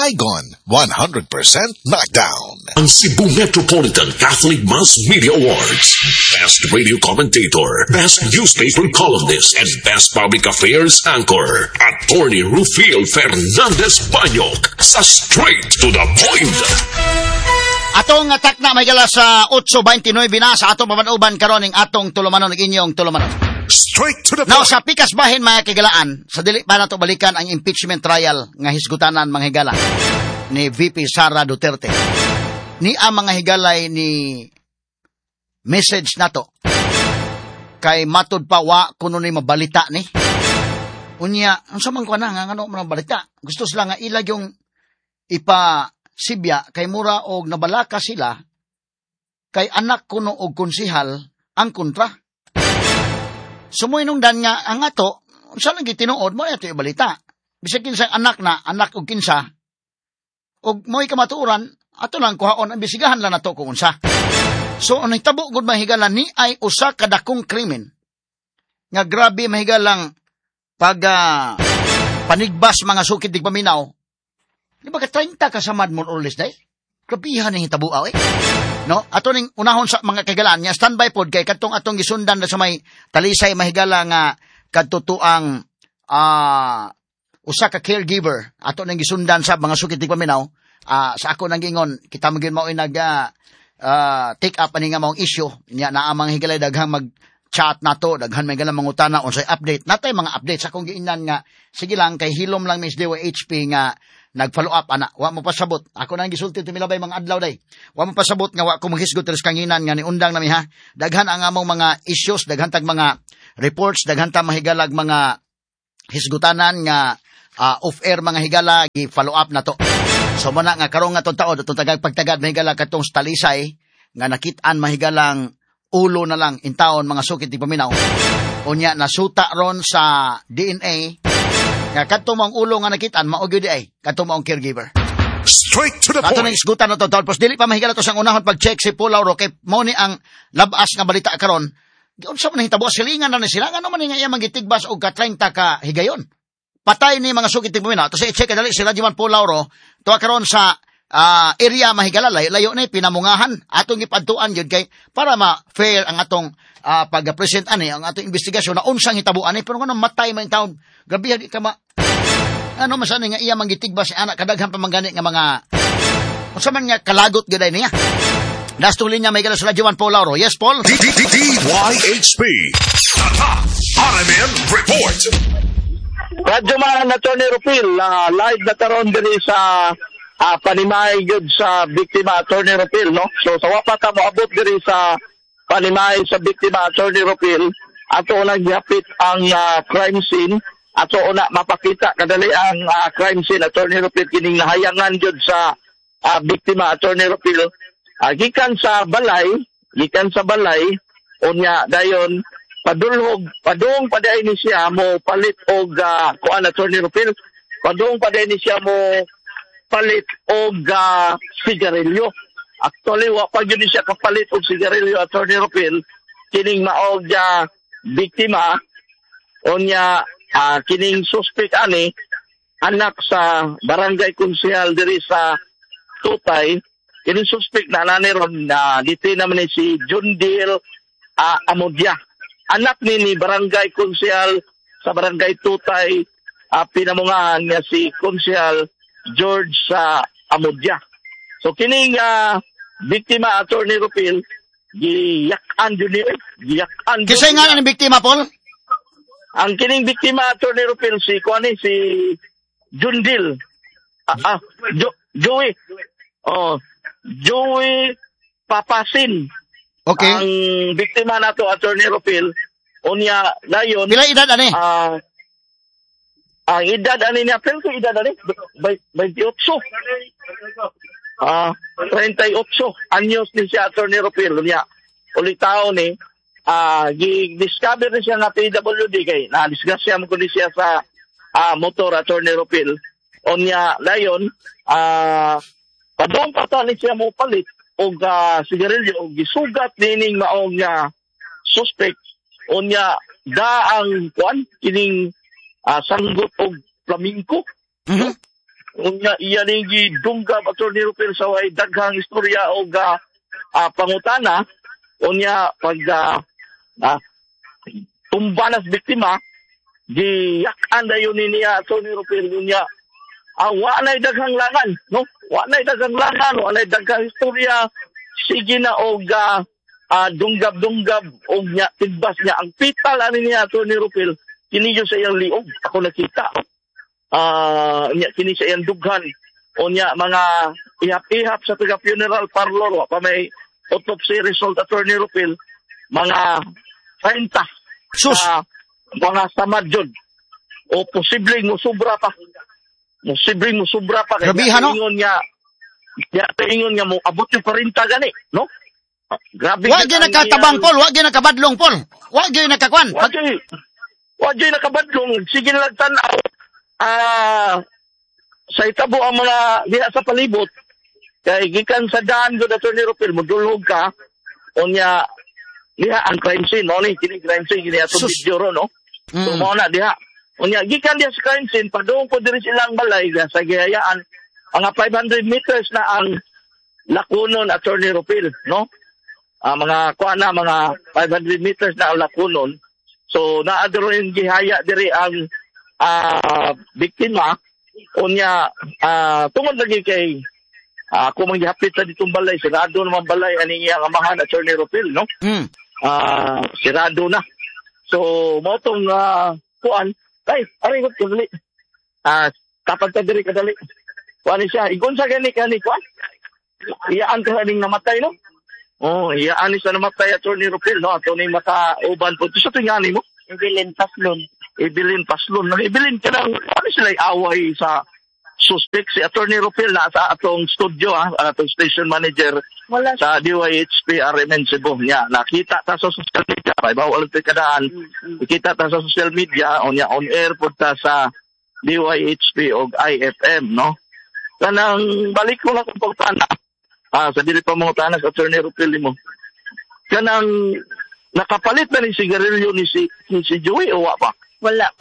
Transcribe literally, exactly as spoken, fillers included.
Saigon, one hundred percent knockdown. Ang Cebu Metropolitan Catholic Mass Media Awards. Best Radio Commentator, Best Newspaper Columnist, and Best Public Affairs Anchor. Attorney Rufil Fernandez Banyok sa Straight to the Point. Atong atak na may gala sa eight twenty-nine na sa atong pamanuban karon ning atong tulumanon ng inyong tulumanon. Straight to the Now, point. sa pikas bahin mga kigalaan, sa dili pa nato balikan ang impeachment trial nga hisgutanan mga higala ni V P Sara Duterte. Ni ang mga higalay ni message nato kay matud pa wa kuno ni mabalita ni. Unya, ang samang ko na nga ano man balita. Gusto sila nga ilag yung ipa Sibya kay mura og nabalaka sila kay anak kuno og konsihal ang kontra. Sumuinungdan nga ang ato unsa lang gitinuod mo ato ibalita. Bisag kinsa anak na anak og kinsa og mo'y kamatuoran ato lang kuhaon ang bisigahan lang nato kung unsa. So ang hitabo gud mahigalan ni ay usa ka dakong krimen nga grabe mahigalang pag uh, panigbas mga sukid dig paminaw. Di ba ka thirty kasamad mo ulis day? Grabihan ng hitabo aw eh. No? Ato ning unahon sa mga kagalaan niya, standby pod kay katong atong gisundan na sa may talisay mahigala nga kadtutuang uh, usa ka caregiver. Ato ning gisundan sa mga sukit paminaw. Uh, sa ako nang gingon, kita magin mao nag uh, uh, take up ani nga maong issue. Nya naa mga higalay daghang mag chat nato, daghan may galang mangutana unsay update. Natay mga update sa akong giinan nga sige lang kay hilom lang Miss D Y H P nga nag-follow up ana, wa mo pasabot. Ako nang gisulti tumilabay mga adlaw day. Wa mo pasabot nga wa ko maghisgot res kanginan nga ni undang nami ha. Daghan ang among mga issues, daghan tag mga reports, daghan ta mahigalag mga hisgutanan nga uh, off-air mga higala gi-follow up nato. So mana nga karong nga taon atong tagag pagtagad mahigala katong talisay nga nakit-an mahigalang ulo na lang in taon mga sukit di paminaw. Unya nasuta ron sa D N A nga kadto mong ulo nga nakitaan mao gyud ay kadto mong caregiver. Straight to the Ato point. nang isgutan na to tapos dili pa mahigala to sang unahon pag-check si Paul Lauro kay mao ni ang labas nga balita karon. Unsa man hitabo silingan na ni sila ngano man nga iya magitigbas og ka thirty ka higayon. Patay ni mga sukit tig paminaw. To sa i-check dali sila Jiman Paul Lauro to karon sa uh, area mahigala layo, layo ni pinamungahan atong ipadtuan gyud kay para ma fair ang atong uh, pag-present ani ang atong investigasyon na unsang hitabuan ni pero kuno matay man taon. Grabe di ka ma ano masani nga iya manggitigbas si anak kadaghan pa manggani nga mga unsa man nga kalagot gyud niya. Last tuloy niya may gala sa Jiman Paul Lauro. Yes, Paul. D Y H P. R M N Report. Radyo man na Tony Rupil, uh, live na taron diri sa uh, panimay gyud sa biktima Tony Rupil, no? So sa wapa ta moabot diri sa panimay sa biktima Tony Rupil, ato na gihapit ang uh, crime scene, ato na mapakita kadali ang uh, crime scene Attorney Rupil kining nahayangan gyud sa uh, biktima Attorney Rupil. Uh, gikan sa balay, gikan sa balay unya dayon padulhog padung paday ni siya mo palit og uh, kuan Attorney Rupil, padung paday ni siya mo palit og uh, sigarilyo. Actually wa pa gyud siya kapalit og sigarilyo Attorney Rupil kining maog uh, biktima unya uh, kining suspect ani anak sa barangay konsehal diri sa Tutay. Kining suspect na nani ron na uh, dito naman ni si Jundil uh, Amodia. Anak ni ni barangay konsehal sa barangay Tutay, uh, pinamungahan niya si konsehal George sa uh, Amodia. So kining uh, biktima Attorney Rupil giyak-an yun niya. Giyak-an. Kisay nga ni biktima, Paul? Ang kining biktima Attorney Rupil si kuani si Jundil. Ah, ah jo, Joey. Oh, Joey Papasin. Okay. Ang biktima nato Attorney Rupil unya dayon. Pila edad ani? Ah, uh, ang edad ani niya pero edad ani twenty-eight. Ah, thirty-eight anyos ni si Attorney Rupil unya. Uli tao ni ah uh, gi-discover ni siya nga P W D kay na disgrasya mo kundi siya sa uh, motor Attorney Rupil. Unya dayon ah uh, padong patali siya mo palit og uh, sigarilyo og gisugat nining maong nga uh, suspect unya da ang kuan kining uh, sanggot og flamenco. Mm-hmm. Unya iya ning gidunggab Attorney Rupil sa way daghang istorya o uh, uh, pangutana. Unya pag uh, uh, tumbanas biktima, giyak-an dayon niya Attorney Rupil. Unya uh, wa nay daghang langan, no? Wa nay daghang langan, wa nay daghang istorya. Sige na og uh, uh, dunggab-dunggab og nya tigbas niya ang pital ani niya Attorney Rupil. Kini yo sa iyang liog ako nakita. Ah, uh, nya kini sa iyang dughan. O nya mga ihap-ihap sa taga funeral parlor wa pa may autopsy result Attorney Rupil, mga thirty Sus. sa mga samad jud. O posibleng musubra pa. Posibleng musubra pa. Grabihan, no? Ingon niya, ya ingon niya mo abot yung forty gani, no? Grabe. Wa gyud nakatabang Paul, wa gyud nakabadlong Paul. Wa gyud nakakwan. Wa gyud. Wa gyud nakabadlong. Sige na lang tan-aw. Ah, sa itabo ang mga diha sa palibot. Kay gikan sa daan gud Attorney Rupil modulog ka. Unya diha ang crime scene, no? Ni kini crime scene kini ato video ro, no? Mm. So mo na diha. Unya gikan diha sa crime scene padung ko diri silang balay sa gihayaan. Mga five hundred meters na ang lakunon Attorney Rupil, no? Uh, mga kuha na, mga five hundred meters na ang lakunon. So, naadro yung gihaya diri ang uh, biktima. Unya, uh, tungod lagi kay uh, kung manghihapit sa ditong balay, sirado naman balay, ani ang amahan Attorney Rupil, no? Mm. Uh, sirado na. So, mo tong uh, kuan, ay, aray ko, kadali. Uh, kapag ka diri kadali. Kuan siya, igon sa gani kani kuan. Iyaan ka haning namatay, no? Oh, iyaan sa namatay Attorney Rupil, no? Attorney mata uban po. Sa tingani mo? Evelyn Paslon. Evelyn Paslon. Nang Evelyn ka nang, ano sila away sa suspect si Attorney Rupil na sa atong studio, ha? Atong station manager Wala. sa D Y H P R M N Cebu. Nya, nakita ta sa social media. Ay, bawal ito kadaan. Mm-hmm. Nakita ta sa social media. O nya, on air po ta sa D Y H P o I F M, no? Kanang balik ko lang kung pagtana. Ah, sa dili pa mga tanas Attorney Rupil mo. Kanang nakapalit na ni sigarilyo ni si ni si Joey o wa pa? Wala.